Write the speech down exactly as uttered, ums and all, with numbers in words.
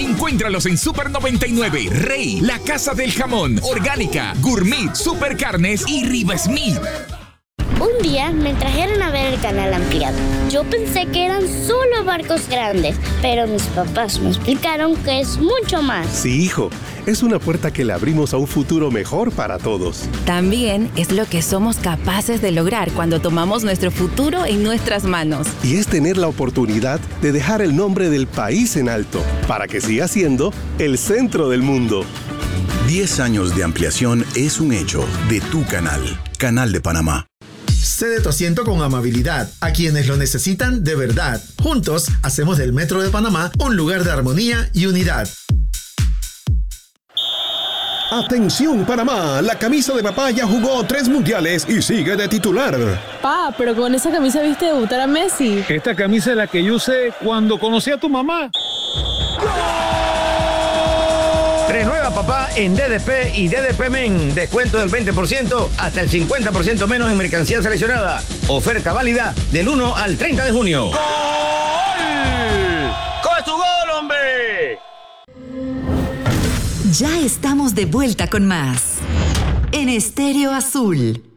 Encuéntralos en Super noventa y nueve, Rey, La Casa del Jamón, Orgánica, Gourmet, Super Carnes y Riva Smith. Un día me trajeron a ver el canal ampliado. Yo pensé que eran solo barcos grandes, pero mis papás me explicaron que es mucho más. Sí, hijo, es una puerta que le abrimos a un futuro mejor para todos. También es lo que somos capaces de lograr cuando tomamos nuestro futuro en nuestras manos. Y es tener la oportunidad de dejar el nombre del país en alto, para que siga siendo el centro del mundo. Diez años de ampliación es un hecho de tu canal, Canal de Panamá. Cede tu asiento con amabilidad a quienes lo necesitan de verdad. Juntos hacemos del Metro de Panamá un lugar de armonía y unidad. Atención Panamá, la camisa de papá ya jugó tres mundiales y sigue de titular. Pa, pero con esa camisa viste debutar a Messi. Esta camisa es la que yo usé cuando conocí a tu mamá. Renueva papá en D D P y D D P Men. Descuento del veinte por ciento hasta el cincuenta por ciento menos en mercancía seleccionada. Oferta válida del uno al treinta de junio. ¡Gol! ¡Coge tu gol, hombre! Ya estamos de vuelta con más en Estéreo Azul.